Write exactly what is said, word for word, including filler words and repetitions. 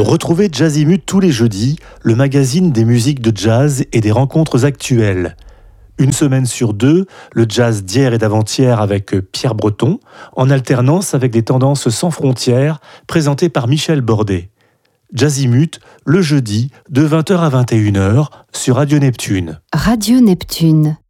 Retrouvez Jazzimut tous les jeudis, le magazine des musiques de jazz et des rencontres actuelles. Une semaine sur deux, le jazz d'hier et d'avant-hier avec Pierre Breton, en alternance avec des tendances sans frontières présentées par Michel Bordet. Jazzimut, le jeudi, de vingt heures à vingt et une heures, sur Radio Neptune. Radio Neptune.